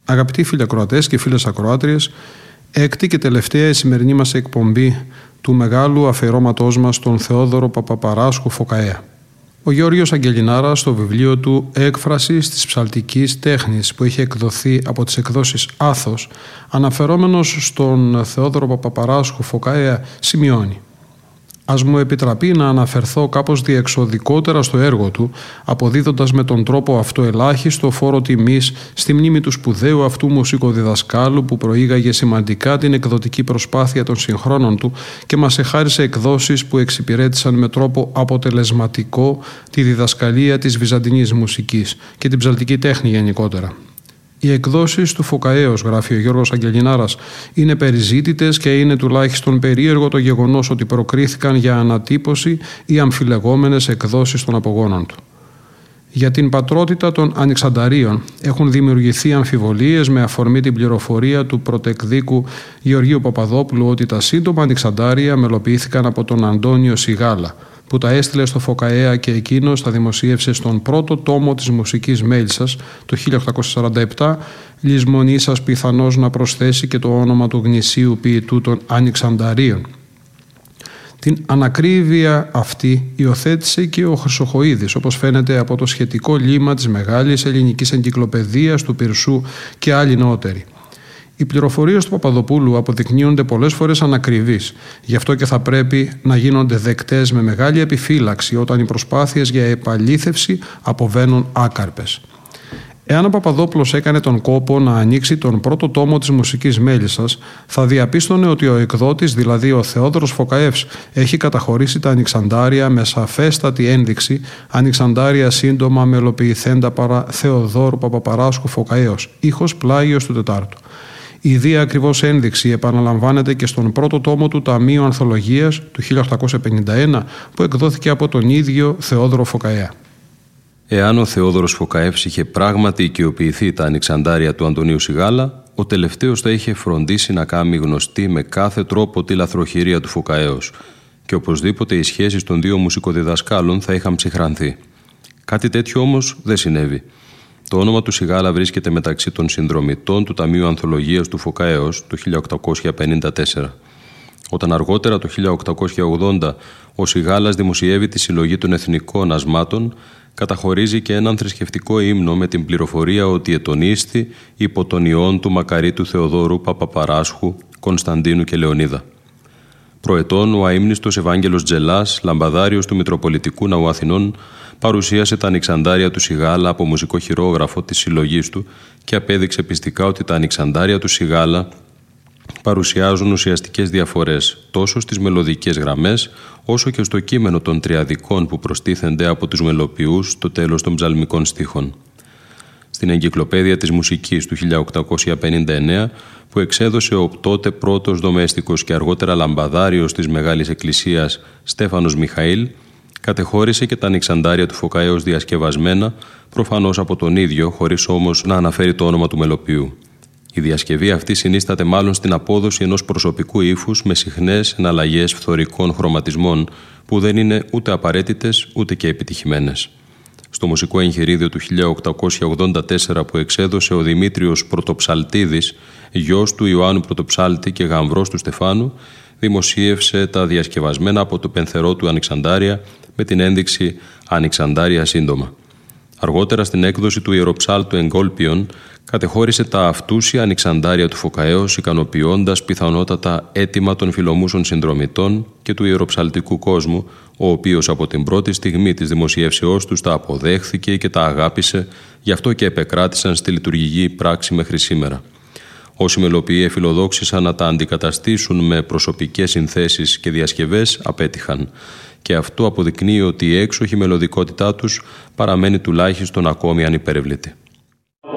Αγαπητοί φίλοι ακροατές και φίλες ακροάτριες, έκτη και τελευταία η σημερινή μας εκπομπή του μεγάλου αφιερώματός μας στον Θεόδωρο Παπαπαράσχου Φωκαέα. Ο Γεώργιος Αγγελινάρας στο βιβλίο του «Έκφρασης της ψαλτικής τέχνης» που έχει εκδοθεί από τις εκδόσεις Άθος, αναφερόμενος στον Θεόδωρο Παπαπαράσχου Φωκαέα, σημειώνει: «Ας μου επιτραπεί να αναφερθώ κάπως διεξοδικότερα στο έργο του, αποδίδοντας με τον τρόπο αυτό ελάχιστο φόρο τιμής στη μνήμη του σπουδαίου αυτού μουσικοδιδασκάλου που προήγαγε σημαντικά την εκδοτική προσπάθεια των συγχρόνων του και μας εχάρισε εκδόσεις που εξυπηρέτησαν με τρόπο αποτελεσματικό τη διδασκαλία της βυζαντινής μουσικής και την ψαλτική τέχνη γενικότερα. Οι εκδόσεις του Φωκαέως», γράφει ο Γιώργος Αγγελινάρας, «είναι περιζήτητες και είναι τουλάχιστον περίεργο το γεγονός ότι προκρίθηκαν για ανατύπωση οι αμφιλεγόμενες εκδόσεις των απογόνων του. Για την πατρότητα των Ανοιξανταρίων έχουν δημιουργηθεί αμφιβολίες με αφορμή την πληροφορία του πρωτεκδίκου Γεωργίου Παπαδόπουλου ότι τα σύντομα Ανοιξαντάρια μελοποιήθηκαν από τον Αντώνιο Σιγάλα, που τα έστειλε στο Φωκαέα και εκείνος τα δημοσίευσε στον πρώτο τόμο της μουσικής Μέλισσας το 1847, λησμονήσας πιθανώς να προσθέσει και το όνομα του γνησίου ποιητού των Ανοιξανταρίων. Την ανακρίβεια αυτή υιοθέτησε και ο Χρυσοχοΐδης, όπως φαίνεται από το σχετικό λίμμα της Μεγάλης Ελληνικής Εγκυκλοπαιδείας του Πυρσού και άλλοι νεότεροι. Οι πληροφορίες του Παπαδοπούλου αποδεικνύονται πολλές φορές ανακριβείς, γι' αυτό και θα πρέπει να γίνονται δεκτές με μεγάλη επιφύλαξη όταν οι προσπάθειες για επαλήθευση αποβαίνουν άκαρπες. Εάν ο Παπαδόπουλος έκανε τον κόπο να ανοίξει τον πρώτο τόμο της μουσικής Μέλισσας, θα διαπίστωνε ότι ο εκδότης, δηλαδή ο Θεόδωρος Φωκαεύς, έχει καταχωρήσει τα Ανοιξαντάρια με σαφέστατη ένδειξη «Ανοιξαντάρια σύντομα μελοποιηθέντα παρά Θεοδόρου Παπαπαράσχου Φωκαέως, ήχος πλάγιος του Τετάρτου». Η ίδια ακριβώς ένδειξη επαναλαμβάνεται και στον πρώτο τόμο του Ταμείου Ανθολογίας του 1851 που εκδόθηκε από τον ίδιο Θεόδωρο Φωκαέα. Εάν ο Θεόδωρος Φωκαεύς είχε πράγματι οικειοποιηθεί τα Ανοιξαντάρια του Αντωνίου Σιγάλα, ο τελευταίος θα είχε φροντίσει να κάνει γνωστή με κάθε τρόπο τη λαθροχειρία του Φωκαέως και οπωσδήποτε οι σχέσεις των δύο μουσικοδιδασκάλων θα είχαν ψυχρανθεί. Κάτι τέτοιο όμως δεν συνέβη. Το όνομα του Σιγάλα βρίσκεται μεταξύ των συνδρομητών του Ταμείου Ανθολογίας του Φωκαέως του 1854. Όταν αργότερα το 1880 ο Σιγάλας δημοσιεύει τη συλλογή των εθνικών ασμάτων, καταχωρίζει και έναν θρησκευτικό ύμνο με την πληροφορία ότι ετονίστη υπό τον ιόν του μακαρίτου Θεοδόρου Παπαπαράσχου, Κωνσταντίνου και Λεωνίδα. Προετών, ο αείμνηστος Ευάγγελος Τζελάς, λαμπαδάριος του Μητροπολιτικού Ναού Αθηνών, παρουσίασε τα Ανοιξαντάρια του Σιγάλα από μουσικό χειρόγραφο της συλλογής του και απέδειξε πιστικά ότι τα Ανοιξαντάρια του Σιγάλα παρουσιάζουν ουσιαστικές διαφορές τόσο στις μελωδικές γραμμές όσο και στο κείμενο των τριαδικών που προστίθενται από τους μελοποιούς στο τέλος των ψαλμικών στίχων. Στην Εγκυκλοπαίδεια της Μουσικής του 1859, που εξέδωσε ο τότε πρώτος δομέστικος και αργότερα λαμπαδάριος της Μεγάλης Εκκλησίας Στέφανος Μιχαήλ, κατεχώρησε και τα Ανοιξαντάρια του Φωκαέως διασκευασμένα, προφανώς από τον ίδιο, χωρίς όμως να αναφέρει το όνομα του μελοποιού. Η διασκευή αυτή συνίσταται μάλλον στην απόδοση ενός προσωπικού ύφους με συχνές εναλλαγές φθορικών χρωματισμών που δεν είναι ούτε απαραίτητες ούτε και επιτυχημένες. Στο μουσικό εγχειρίδιο του 1884 που εξέδωσε ο Δημήτριος Πρωτοψαλτίδης, γιος του Ιωάννου Πρωτοψάλτη και γαμβρός του Στεφάνου, δημοσίευσε τα διασκευασμένα από το πενθερό του Ανοιξαντάρια με την ένδειξη «Ανοιξαντάρια σύντομα». Αργότερα στην έκδοση του Ιεροψάλτου Εγκόλπιον κατεχώρησε τα αυτούσια Ανοιξαντάρια του Φωκαέως, ικανοποιώντας πιθανότατα αίτημα των φιλομούσων συνδρομητών και του ιεροψαλτικού κόσμου, ο οποίος από την πρώτη στιγμή της δημοσιεύσεώς τους τα αποδέχθηκε και τα αγάπησε, γι' αυτό και επεκράτησαν στη λειτουργική πράξη μέχρι σήμερα. Όσοι μελοποιοί εφιλοδόξησαν να τα αντικαταστήσουν με προσωπικές συνθέσεις και διασκευές απέτυχαν. Και αυτό αποδεικνύει ότι η έξοχη μελωδικότητά τους παραμένει τουλάχιστον ακόμη ανυπερευλήτη.